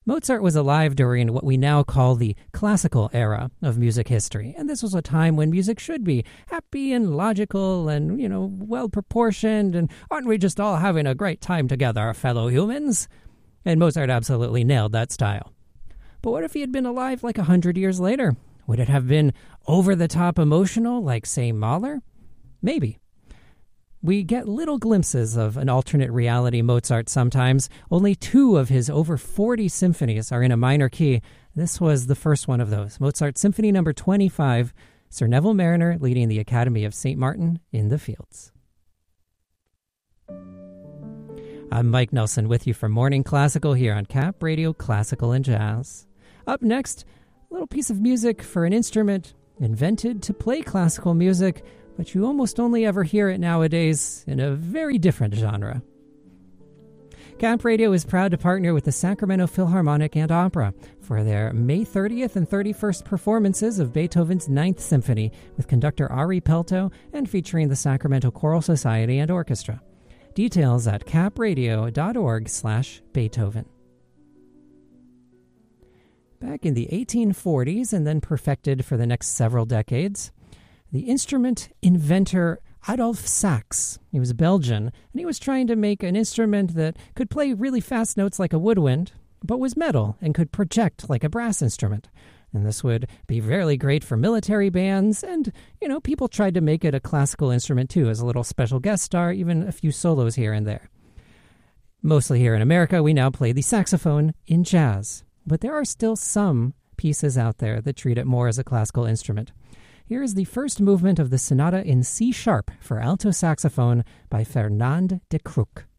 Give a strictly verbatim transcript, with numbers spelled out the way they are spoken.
Mozart was alive during what we now call the classical era of music history, and this was a time when music should be happy and logical and, you know, well-proportioned, and aren't we just all having a great time together, fellow humans? And Mozart absolutely nailed that style. But what if he had been alive like a hundred years later? Would it have been over-the-top emotional like, say, Mahler? Maybe. We get little glimpses of an alternate reality Mozart sometimes. Only two of his over forty symphonies are in a minor key. This was the first one of those. Mozart Symphony number twenty-five, Sir Neville Marriner leading the Academy of Saint Martin in the Fields. I'm Mike Nelson with you for Morning Classical here on Cap Radio Classical and Jazz. Up next, a little piece of music for an instrument invented to play classical music, but you almost only ever hear it nowadays in a very different genre. Cap Radio is proud to partner with the Sacramento Philharmonic and Opera for their May thirtieth and thirty-first performances of Beethoven's Ninth Symphony with conductor Ari Pelto and featuring the Sacramento Choral Society and Orchestra. Details at capradio.org slash Beethoven. Back in the eighteen forties and then perfected for the next several decades, the instrument inventor Adolphe Sax, he was Belgian, and he was trying to make an instrument that could play really fast notes like a woodwind, but was metal and could project like a brass instrument. And this would be really great for military bands, and, you know, people tried to make it a classical instrument too, as a little special guest star, even a few solos here and there. Mostly here in America, we now play the saxophone in jazz, but there are still some pieces out there that treat it more as a classical instrument. Here is the first movement of the sonata in C sharp for alto saxophone by Fernand de Crook.